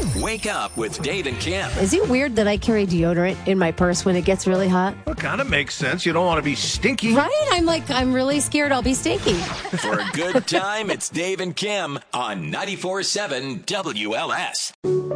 Wake up with Dave and Kim. Is it weird that I carry deodorant in my purse when it gets really hot? Well, it kind of makes sense. You don't want to be stinky. Right? I'm really scared I'll be stinky. For a good time, it's Dave and Kim on 94.7 WLS.